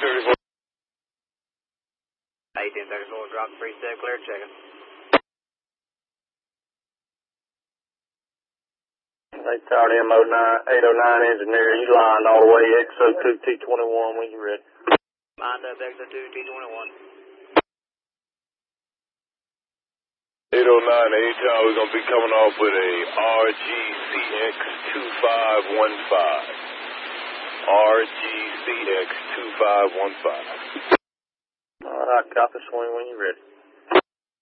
34. 18 seconds, we'll drop 3 step clear, checking. Lake Tower MO9, 809 engineer, you lined all the way XO2 T21 when you're ready. Lined up XO2 T21. 809 A-Town, we're going to be coming off with a RGCX 2515. RGCX 2515. Alright, copy, swing when you're ready.